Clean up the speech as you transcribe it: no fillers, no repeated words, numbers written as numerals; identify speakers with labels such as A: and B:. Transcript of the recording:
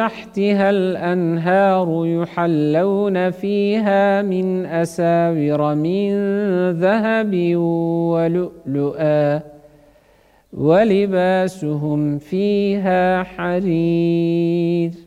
A: تحتها الأنهار يحلون فيها من أساور من ذهب ولؤلؤا ولباسهم فيها حرير